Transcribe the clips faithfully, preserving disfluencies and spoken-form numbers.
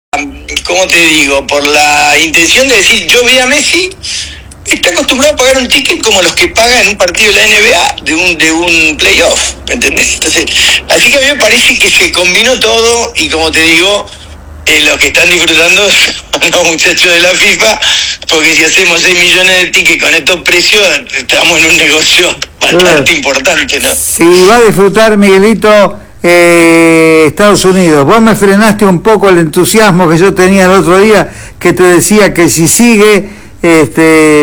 ¿cómo te digo? Por la intención de decir, yo vi a Messi, está acostumbrado a pagar un ticket como los que pagan en un partido de la N B A de un de un playoff, ¿me entendés? Entonces, así que a mí me parece que se combinó todo y como te digo, eh, los que están disfrutando son los muchachos de la FIFA, porque si hacemos seis millones de tickets con estos precios, estamos en un negocio bastante claro. importante, ¿no? Si va a disfrutar, Miguelito, eh, Estados Unidos, vos me frenaste un poco el entusiasmo que yo tenía el otro día, que te decía que si sigue este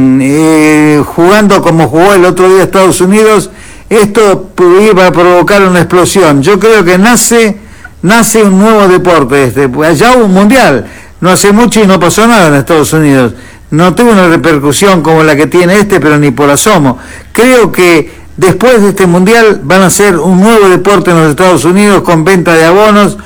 eh, jugando como jugó el otro día Estados Unidos, esto iba a provocar una explosión. Yo creo que nace nace un nuevo deporte. Este, allá hubo un mundial, no hace mucho y no pasó nada en Estados Unidos. No tuvo una repercusión como la que tiene este, pero ni por asomo. Creo que después de este mundial van a ser un nuevo deporte en los Estados Unidos con venta de abonos,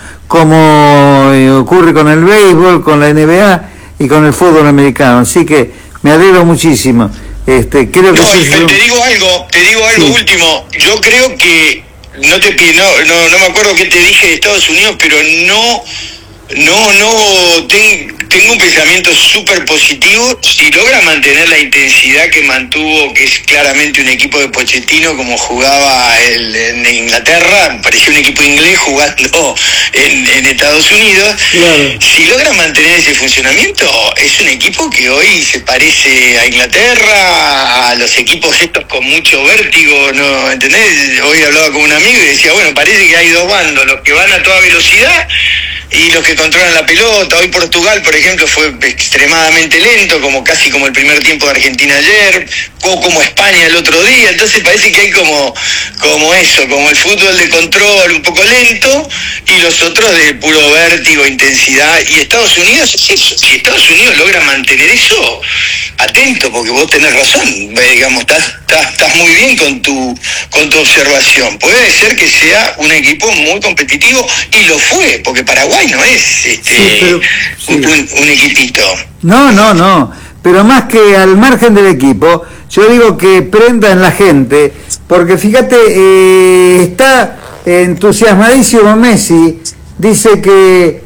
como eh, ocurre con el béisbol, con la N B A y con el fútbol americano. Así que me alegro muchísimo. Este, creo que no, sí, te, te digo algo, te digo algo sí. último. Yo creo que no te no, no, no me acuerdo qué te dije de Estados Unidos, pero no no no ten, tengo un pensamiento súper positivo. Si logra mantener la intensidad que mantuvo, que es claramente un equipo de Pochettino como jugaba el, en Inglaterra, parecía un equipo inglés jugando en, en Estados Unidos, claro. Si logra mantener ese funcionamiento, es un equipo que hoy se parece a Inglaterra, a los equipos estos con mucho vértigo, ¿no? ¿Entendés? Hoy hablaba con un amigo y decía, bueno, parece que hay dos bandos, los que van a toda velocidad y los que controlan la pelota. Hoy Portugal, por ejemplo, fue extremadamente lento, como casi como el primer tiempo de Argentina ayer, o como España el otro día. Entonces parece que hay como como eso, como el fútbol de control un poco lento y los otros de puro vértigo, intensidad. Y Estados Unidos es eso. Si Estados Unidos logra mantener eso, atento, porque vos tenés razón, digamos, estás, estás, estás muy bien con tu con tu observación. Puede ser que sea un equipo muy competitivo, y lo fue, porque Paraguay no es este sí, pero, sí. un, un equipito. No, no, no. Pero más que al margen del equipo, yo digo que prenda en la gente, porque fíjate, eh, está entusiasmadísimo Messi, dice que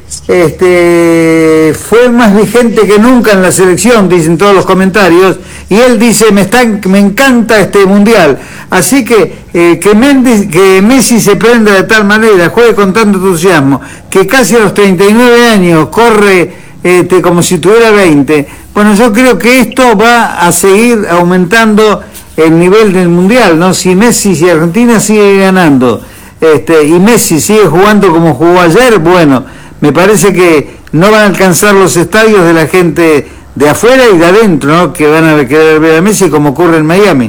este fue más vigente que nunca en la selección, dicen todos los comentarios, y él dice, me está, me encanta este mundial. Así que eh, que, Mendes, que Messi se prenda de tal manera, juegue con tanto entusiasmo, que casi a los treinta y nueve años corre este, como si tuviera veinte. Bueno, yo creo que esto va a seguir aumentando el nivel del mundial, ¿no? Si Messi, si Argentina sigue ganando este, y Messi sigue jugando como jugó ayer, bueno, me parece que no van a alcanzar los estadios de la gente de afuera y de adentro, ¿no? Que van a querer ver a Messi, como ocurre en Miami.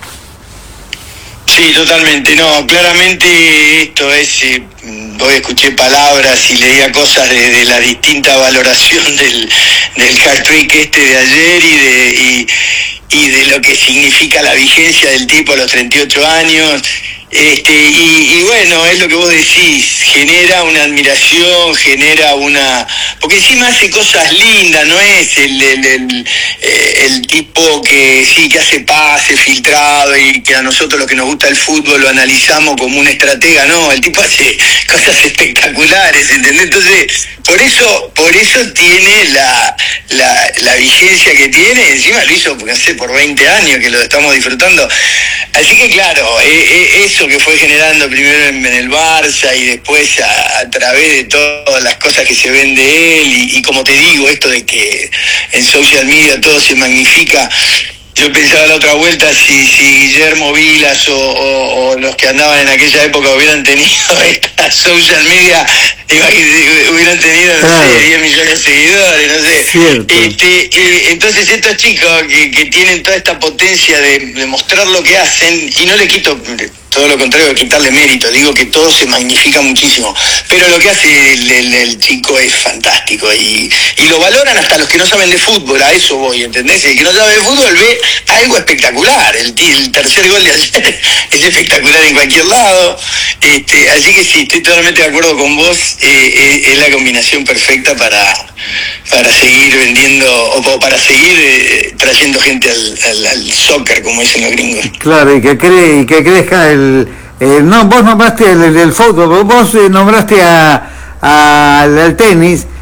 Sí, totalmente, no, claramente esto es, eh, hoy escuché palabras y leía cosas de, de la distinta valoración del, del hat-trick este de ayer y de, y, y de lo que significa la vigencia del tipo a los treinta y ocho años. Este, y, y bueno, es lo que vos decís, genera una admiración, genera una... Porque encima hace cosas lindas, no es el, el, el, el tipo que sí, que hace pase filtrado y que a nosotros los que nos gusta el fútbol lo analizamos como un estratega, no, el tipo hace cosas espectaculares, ¿entendés? Entonces, por eso por eso tiene la, la, la vigencia que tiene, encima lo hizo, no sé, por veinte años que lo estamos disfrutando. Así que claro, eh, eso que fue generando primero en, en el Barça y después a, a través de todas las cosas que se ven de él y, y como te digo, esto de que en social media todo se magnifica. Yo pensaba la otra vuelta si, si Guillermo Vilas o, o, o los que andaban en aquella época hubieran tenido esta social media, hubieran tenido, no claro. sé, diez millones de seguidores, no sé. Cierto. Este, eh, entonces estos chicos que, que tienen toda esta potencia de, de mostrar lo que hacen, y no le quito... todo lo contrario de quitarle mérito, digo que todo se magnifica muchísimo, pero lo que hace el, el, el chico es fantástico y, y lo valoran hasta los que no saben de fútbol, a eso voy, ¿entendés? El que no sabe de fútbol ve algo espectacular, el, el tercer gol de ayer es espectacular en cualquier lado, este, así que sí, estoy totalmente de acuerdo con vos, eh, eh, es la combinación perfecta para, para seguir vendiendo, o para seguir eh, trayendo gente al, al, al soccer, como dicen los gringos. Claro, y que, cre- y que crezca el... Eh, no, vos nombraste el, el, el fútbol, vos nombraste a, a, al tenis,